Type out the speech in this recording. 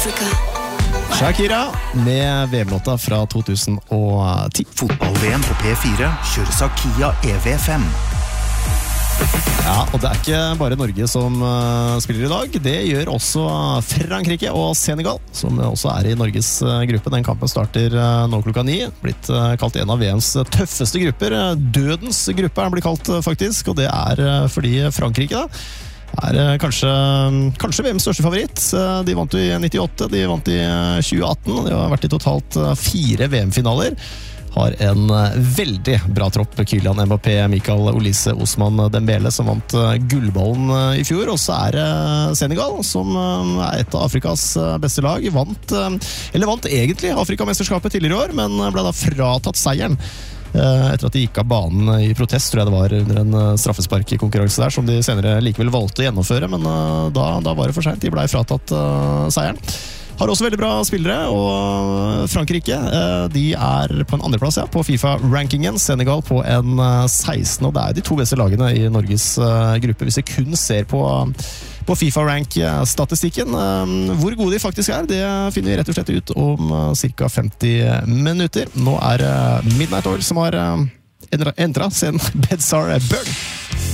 Africa. Shakira med VM-låta fra 2010. Fotball-VM på P4 kjøres av Kia EV5. Ja, og det ikke bare Norge som spiller i dag. Det gjør også Frankrike og Senegal, som også i Norges gruppe. Den kampen starter nå klokka 9. Blitt kalt en av VMs tøffeste grupper. Dødens gruppe den blir kalt faktisk, og det fordi Frankrike kanskje VMs største favoritt. De vant jo i 98, de vant i 2018. De har vært i totalt 4 VM-finaler. Har en veldig bra tropp. Kylian Mbappé, Michael Olise, Ousmane Dembele som vant gullballen i fjor. Og så det Senegal, som et av Afrikas beste lag. Vant egentlig Afrikamesterskapet tidligere i år, men ble da fratatt seieren etter at de gikk av banen i protest, tror jeg det var under en straffesparkkonkurranse der, som de senere likevel valgte å gjennomføre, men da var det for sent. De ble fratatt seieren. Har også veldig bra spillere, og Frankrike de på en andreplass på FIFA-rankingen, Senegal på en 16, og det de 2 beste lagene i Norges gruppe. Hvis vi kun ser på FIFA-rank-statistikken, hvor gode de faktisk det finner vi rett og slett ut om cirka 50 minutter. Nå Midnight Oil som har endret scenen. Bedsar Burn.